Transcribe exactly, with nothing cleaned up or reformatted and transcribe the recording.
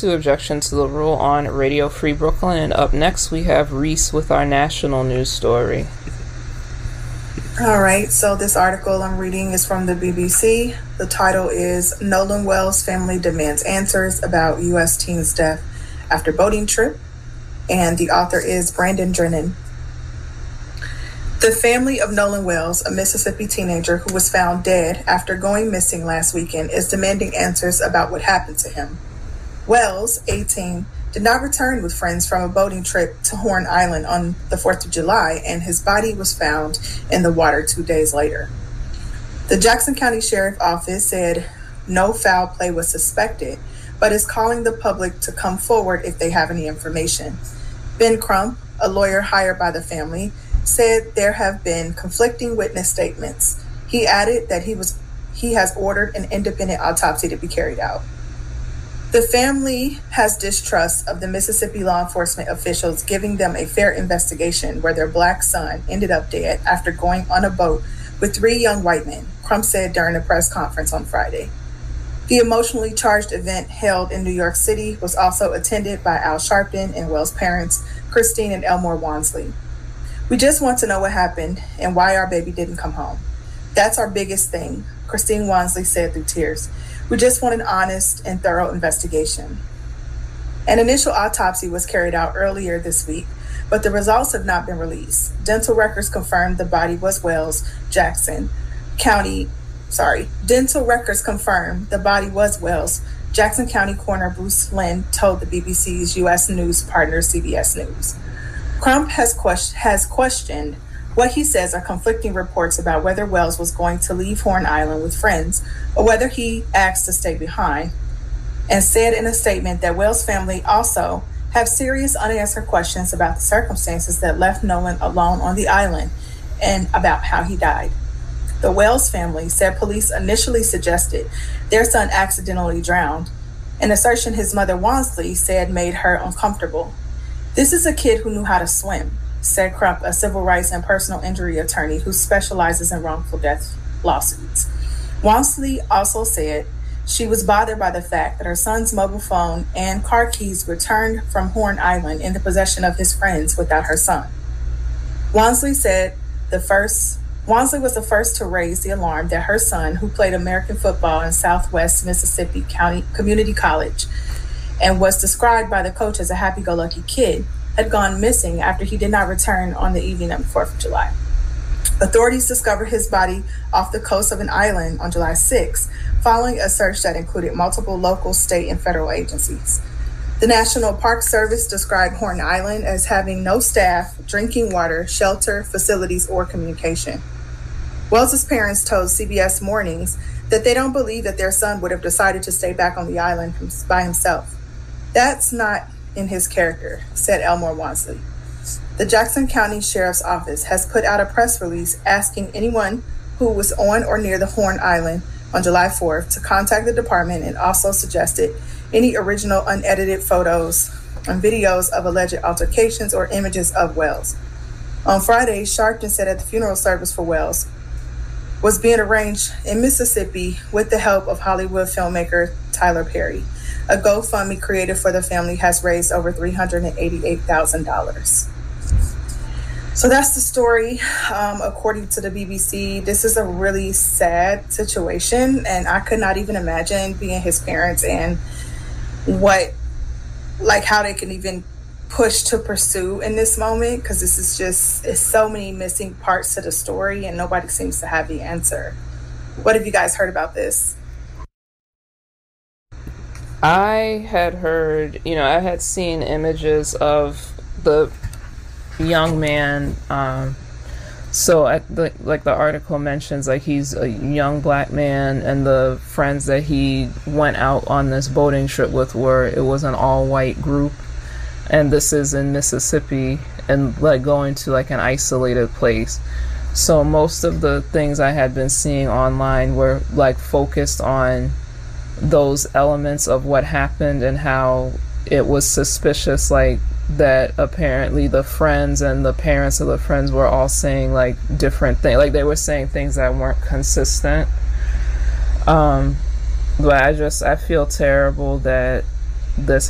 to Objection to the Rule on Radio Free Brooklyn, and up next we have Reese with our national news story. All right, so this article I'm reading is from the B B C. The title is Nolan Wells Family Demands Answers About U S Teen's Death After Boating Trip, and the author is Brandon Drennan. The family of Nolan Wells, a Mississippi teenager who was found dead after going missing last weekend, is demanding answers about what happened to him. Wells, eighteen, did not return with friends from a boating trip to Horn Island on the fourth of July, and his body was found in the water two days later. The Jackson County Sheriff's Office said no foul play was suspected, but is calling the public to come forward if they have any information. Ben Crump, a lawyer hired by the family, said there have been conflicting witness statements. He added that he was he has ordered an independent autopsy to be carried out. The family has distrust of the Mississippi law enforcement officials giving them a fair investigation where their black son ended up dead after going on a boat with three young white men, Crump said during a press conference on Friday. The emotionally charged event held in New York City was also attended by Al Sharpton and Wells' parents, Christine and Elmore Wansley. We just want to know what happened and why our baby didn't come home. That's our biggest thing, Christine Wansley said through tears. We just want an honest and thorough investigation. An initial autopsy was carried out earlier this week, but the results have not been released. Dental records confirmed the body was Wells, Jackson County, sorry, dental records confirmed the body was Wells. Jackson County Coroner Bruce Lynn told the B B C's U S news partner C B S News. Crump has, quest- has questioned what he says are conflicting reports about whether Wells was going to leave Horn Island with friends or whether he asked to stay behind, and said in a statement that Wells' family also have serious unanswered questions about the circumstances that left Nolan alone on the island and about how he died. The Wells family said police initially suggested their son accidentally drowned, an assertion his mother Wansley said made her uncomfortable. This is a kid who knew how to swim, said Crump, a civil rights and personal injury attorney who specializes in wrongful death lawsuits. Wansley also said she was bothered by the fact that her son's mobile phone and car keys returned from Horn Island in the possession of his friends without her son. Wansley said the first Wansley was the first to raise the alarm that her son, who played American football in Southwest Mississippi County Community College and was described by the coach as a happy-go-lucky kid, had gone missing after he did not return on the evening of the fourth of July. Authorities discovered his body off the coast of an island on July sixth, following a search that included multiple local, state, and federal agencies. The National Park Service described Horn Island as having no staff, drinking water, shelter, facilities, or communication. Wells' parents told C B S Mornings that they don't believe that their son would have decided to stay back on the island by himself. That's not in his character, said Elmore Wansley. The Jackson County Sheriff's Office has put out a press release asking anyone who was on or near the Horn Island on July fourth to contact the department, and also suggested any original unedited photos and videos of alleged altercations or images of Wells. On Friday, Sharpton said that the funeral service for Wells was being arranged in Mississippi with the help of Hollywood filmmaker Tyler Perry. A GoFundMe created for the family has raised over three hundred eighty-eight thousand dollars. So that's the story. Um, according to the B B C, this is a really sad situation, and I could not even imagine being his parents and what, like how they can even push to pursue in this moment, because this is just, it's so many missing parts to the story and nobody seems to have the answer. What have you guys heard about this? I had heard, you know, I had seen images of the young man. Um, so, I, the, like the article mentions, like he's a young black man, and the friends that he went out on this boating trip with were, it was an all-white group, and this is in Mississippi, and like going to like an isolated place. So most of the things I had been seeing online were like focused on those elements of what happened and how it was suspicious, like that apparently the friends and the parents of the friends were all saying like different things, like they were saying things that weren't consistent. Um, but I just, I feel terrible that this